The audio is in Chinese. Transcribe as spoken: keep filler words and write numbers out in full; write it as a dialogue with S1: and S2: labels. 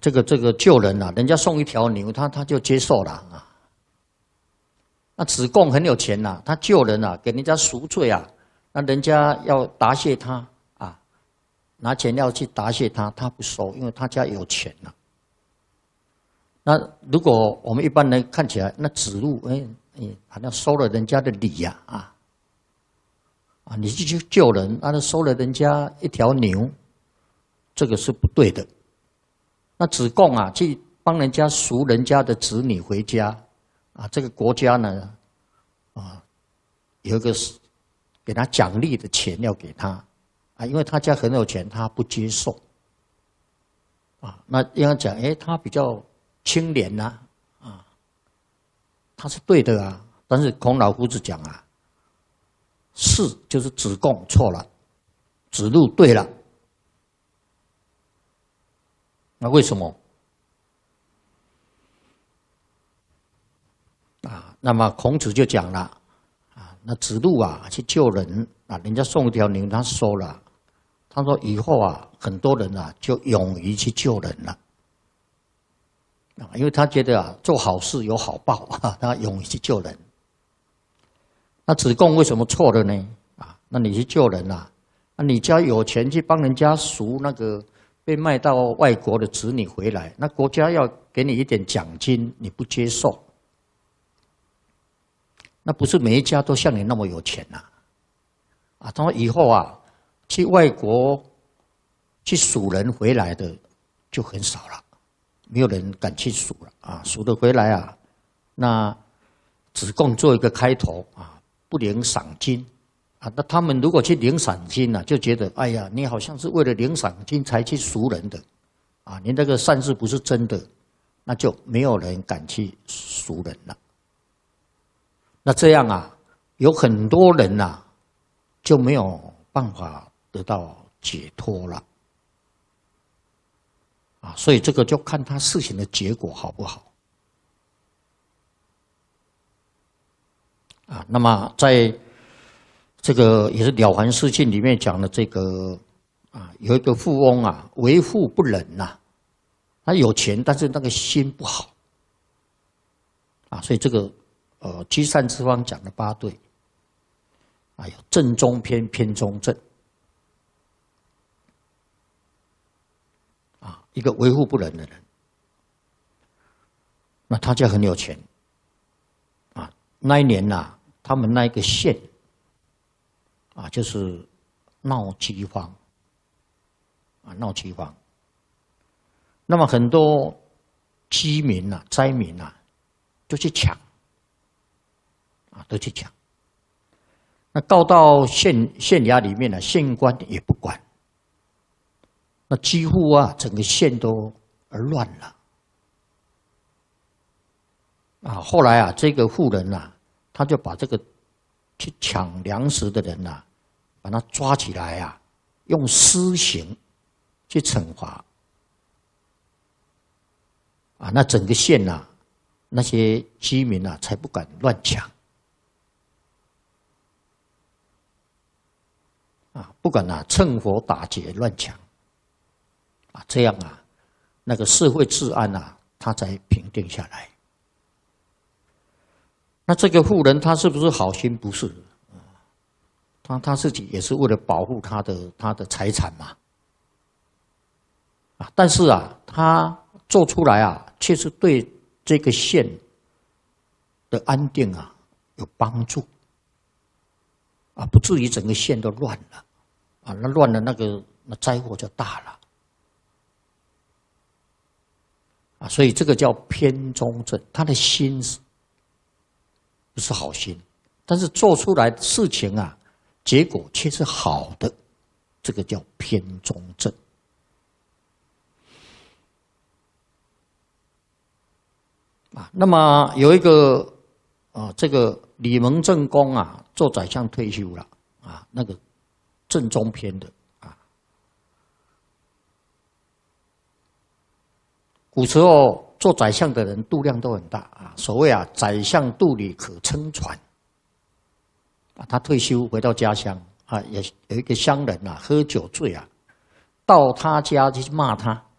S1: 这个这个救人啊，人家送一条牛，他他就接受了啊。那子贡很有钱呐、啊，他救人啊，给人家赎罪啊，那人家要答谢他啊，拿钱要去答谢他，他不收，因为他家有钱呐、啊。那如果我们一般人看起来，那子路哎哎，好像收了人家的礼呀啊，啊，啊，你去救人，那、啊、收了人家一条牛，这个是不对的。那子贡啊，去帮人家赎人家的子女回家。啊，这个国家呢，啊，有一个给他奖励的钱要给他，啊，因为他家很有钱，他不接受，啊，那应该讲，哎，他比较清廉呐、啊，啊，他是对的啊，但是孔老夫子讲啊，是就是子贡错了，子路对了，那为什么？啊，那么孔子就讲了，啊，那子路啊去救人啊，人家送一条牛，他收了，他说以后啊，很多人啊就勇于去救人了，啊，因为他觉得啊做好事有好报啊，他勇于去救人。那子贡为什么错了呢？啊，那你去救人啊，那你家有钱去帮人家赎那个被卖到外国的子女回来，那国家要给你一点奖金，你不接受。那不是每一家都像你那么有钱呐、啊，啊，他说以后啊，去外国去赎人回来的就很少了，没有人敢去赎了啊，赎得回来啊，那子贡做一个开头啊，不领赏金啊，那他们如果去领赏金呢、啊，就觉得哎呀，你好像是为了领赏金才去赎人的，啊，你那个善事不是真的，那就没有人敢去赎人了。那这样啊，有很多人呐、啊，就没有办法得到解脱了，啊，所以这个就看他事情的结果好不好，啊，那么在这个也是《了凡四训》里面讲的这个啊，有一个富翁啊，为富不仁呐、啊，他有钱，但是那个心不好，啊，所以这个。呃，积善之方讲的八对，啊，有正中偏，偏中正，啊，一个为富不仁的人，那他家很有钱，啊，那一年呐、啊，他们那一个县，啊，就是闹饥荒，啊，闹饥荒，那么很多饥民呐、啊、灾民呐、啊，就去抢。啊，都去抢。那告到县县衙里面呢，县官也不管。那几乎啊，整个县都乱了。啊，后来啊，这个妇人啊，他就把这个去抢粮食的人啊，把他抓起来啊，用私刑去惩罚。啊，那整个县啊，那些居民啊，才不敢乱抢。啊，不敢啊，趁火打劫乱抢，啊，这样啊，那个社会治安啊，它才平定下来。那这个妇人她是不是好心？不是，他他自己也是为了保护他的他的财产嘛，啊，但是啊，他做出来啊，确实对这个县的安定啊有帮助。啊，不至于整个县都乱了，啊，那乱了那个那灾祸就大了，啊，所以这个叫偏中正，他的心是不是好心，但是做出来的事情啊，结果却是好的，这个叫偏中正。啊，那么有一个啊，这个李蒙正公啊。做宰相退休了啊，那个正中篇的啊，古时候做宰相的人度量都很大啊，所谓啊，宰相肚里可撑船啊。他退休回到家乡啊，也有一个乡人啊，喝酒醉啊，到他家去骂他